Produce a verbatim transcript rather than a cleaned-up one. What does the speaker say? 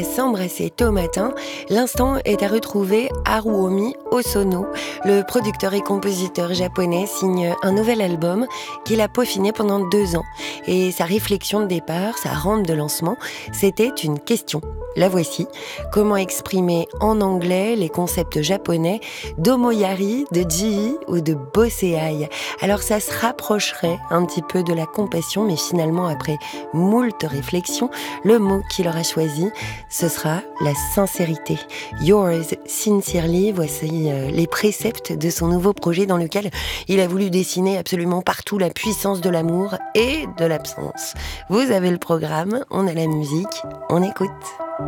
S'embrasser tôt matin, l'instant est à retrouver Haruomi Hosono. Le producteur et compositeur japonais signe un nouvel album qu'il a peaufiné pendant deux ans. Et sa réflexion de départ, sa rampe de lancement, c'était une question. La voici. Comment exprimer en anglais les concepts japonais d'omoyari, de ji ou de boseai? Alors ça se rapprocherait un petit peu de la compassion, mais finalement après moult réflexions, le mot qu'il aura choisi, ce sera la sincérité. Yours sincerely, voici euh, les préceptes de son nouveau projet dans lequel il a voulu dessiner absolument partout la puissance de l'amour et de l'absence. Vous avez le programme, on a la musique, on écoute.